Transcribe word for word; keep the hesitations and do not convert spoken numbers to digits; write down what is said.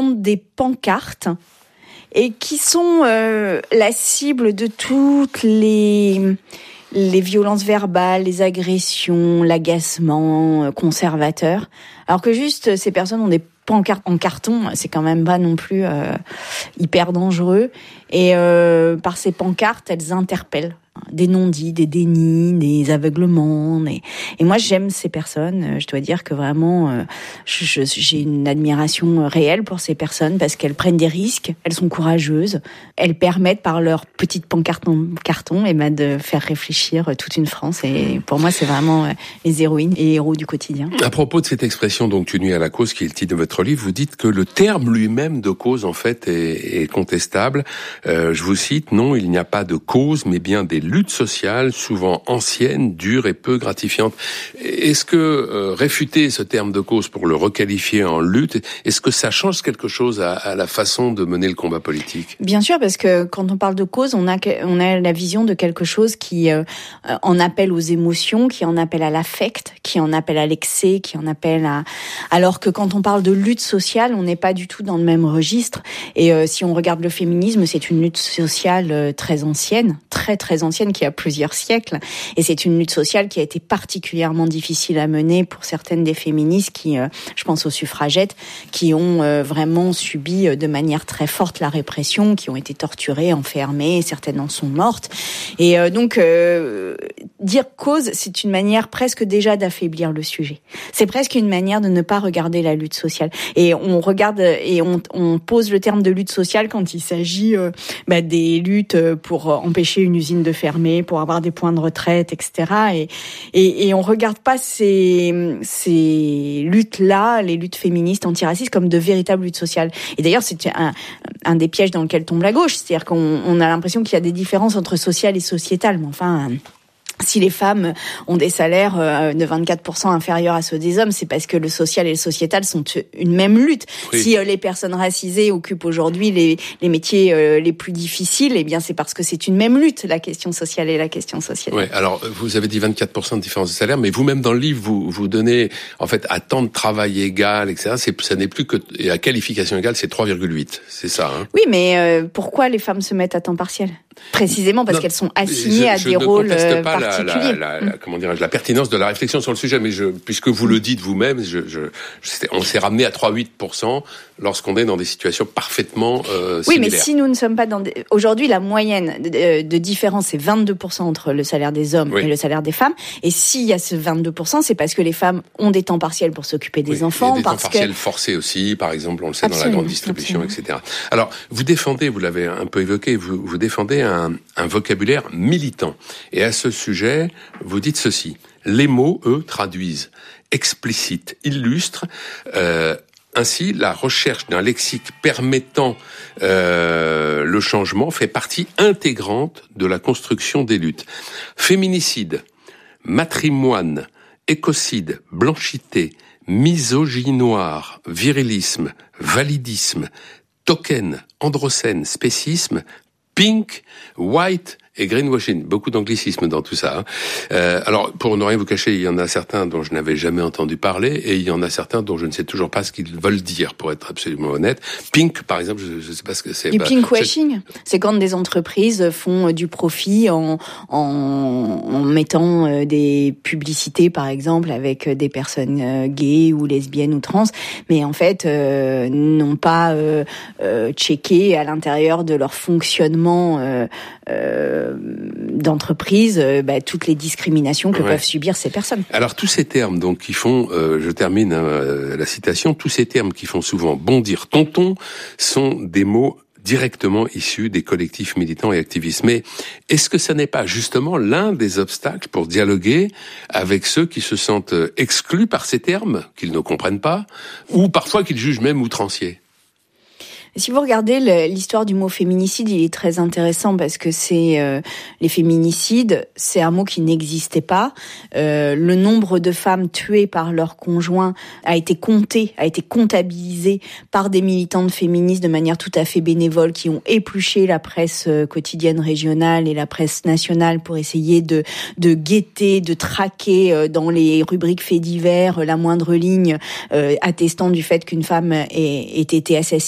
des pancartes et qui sont euh, la cible de toutes les les violences verbales, les agressions, l'agacement euh, conservateur. Alors que juste ces personnes ont des pancartes en carton, c'est quand même pas non plus euh, hyper dangereux. Et euh, par ces pancartes, elles interpellent des non-dits, des dénis, des aveuglements. Des... Et moi, j'aime ces personnes. Je dois dire que vraiment, euh, je, je, j'ai une admiration réelle pour ces personnes parce qu'elles prennent des risques, elles sont courageuses, elles permettent par leurs petites pancartes en carton et ben, de faire réfléchir toute une France. Et pour moi, c'est vraiment euh, les héroïnes et héros du quotidien. À propos de cette expression, donc, tu nuis à la cause, qui est le titre de votre livre, vous dites que le terme lui-même de cause, en fait, est, est contestable. Euh, je vous cite, non, il n'y a pas de cause, mais bien des luttes sociales, souvent anciennes, dures et peu gratifiantes. Est-ce que euh, réfuter ce terme de cause pour le requalifier en lutte, est-ce que ça change quelque chose à, à la façon de mener le combat politique ? Bien sûr, parce que quand on parle de cause, on a, on a la vision de quelque chose qui euh, en appelle aux émotions, qui en appelle à l'affect, qui en appelle à l'excès, qui en appelle à... Alors que quand on parle de lutte sociale, on n'est pas du tout dans le même registre. Et euh, si on regarde le féminisme, c'est une lutte sociale euh, très ancienne, très très ancienne, qui a plusieurs siècles. Et c'est une lutte sociale qui a été particulièrement difficile à mener pour certaines des féministes qui, euh, je pense aux suffragettes, qui ont euh, vraiment subi euh, de manière très forte la répression, qui ont été torturées, enfermées, certaines en sont mortes. Et euh, donc, euh, dire cause, c'est une manière presque déjà d'affaiblir le sujet. C'est presque une manière de ne pas regarder la lutte sociale. Et on regarde et on, on pose le terme de lutte sociale quand il s'agit euh, bah, des luttes pour empêcher une usine de fermer, pour avoir des points de retraite, et cetera. Et, et, et on regarde pas ces, ces luttes-là, les luttes féministes antiracistes, comme de véritables luttes sociales. Et d'ailleurs, c'est un, un des pièges dans lequel tombe la gauche. C'est-à-dire qu'on on a l'impression qu'il y a des différences entre social et sociétal. Mais enfin... Si les femmes ont des salaires de vingt-quatre pour cent inférieurs à ceux des hommes, c'est parce que le social et le sociétal sont une même lutte. Oui. Si les personnes racisées occupent aujourd'hui les, les métiers les plus difficiles, eh bien c'est parce que c'est une même lutte, la question sociale et la question sociale. Oui, alors vous avez dit vingt-quatre pour cent de différence de salaire, mais vous-même dans le livre, vous vous donnez en fait à temps de travail égal, et cetera. C'est, ça n'est plus que et à qualification égale, c'est trois virgule huit, c'est ça. Hein. Oui, mais euh, pourquoi les femmes se mettent à temps partiel ? Précisément parce non, qu'elles sont assignées je, à je des rôles pas particuliers. La, la, la, comment dirais-je, la pertinence de la réflexion sur le sujet, mais je, puisque vous le dites vous-même, je, je, je, on s'est ramené à trois virgule huit pour cent lorsqu'on est dans des situations parfaitement euh, oui, similaires. Mais si nous ne sommes pas dans des... Aujourd'hui, la moyenne de, de différence, c'est vingt-deux pour cent entre le salaire des hommes oui. et le salaire des femmes. Et s'il y a ce vingt-deux pour cent, c'est parce que les femmes ont des temps partiels pour s'occuper des oui, enfants. Et des parce temps partiels que... forcés aussi, par exemple, on le sait absolument, dans la grande distribution, absolument. et cetera. Alors, vous défendez, vous l'avez un peu évoqué, vous, vous défendez un, un vocabulaire militant. Et à ce sujet, vous dites ceci. Les mots, eux, traduisent, explicitent, illustrent. Euh, ainsi, la recherche d'un lexique permettant euh, le changement fait partie intégrante de la construction des luttes. Féminicide, matrimoine, écocide, blanchité, misogynoire, virilisme, validisme, token, androcène, spécisme, pink, white et greenwashing. Beaucoup d'anglicisme dans tout ça. Hein. Euh, alors, pour ne rien vous cacher, il y en a certains dont je n'avais jamais entendu parler et il y en a certains dont je ne sais toujours pas ce qu'ils veulent dire, pour être absolument honnête. Pink, par exemple, je ne sais pas ce que c'est. Du bah, pinkwashing, c'est... c'est quand des entreprises font du profit en, en, en mettant des publicités, par exemple, avec des personnes gays ou lesbiennes ou trans, mais en fait, euh, n'ont pas euh, euh, checké à l'intérieur de leur fonctionnement euh, euh, d'entreprise, euh, bah, toutes les discriminations que ouais. peuvent subir ces personnes. Alors tous ces termes donc qui font, euh, je termine euh, la citation, tous ces termes qui font souvent bondir tonton sont des mots directement issus des collectifs militants et activistes. Mais est-ce que ça n'est pas justement l'un des obstacles pour dialoguer avec ceux qui se sentent exclus par ces termes, qu'ils ne comprennent pas, ou parfois qu'ils jugent même outranciers ? Si vous regardez l'histoire du mot féminicide, il est très intéressant parce que c'est euh, les féminicides, c'est un mot qui n'existait pas. Euh, le nombre de femmes tuées par leur conjoint a été compté, a été comptabilisé par des militantes féministes de manière tout à fait bénévole qui ont épluché la presse quotidienne régionale et la presse nationale pour essayer de de guetter, de traquer dans les rubriques faits divers la moindre ligne euh, attestant du fait qu'une femme ait, ait été assassinée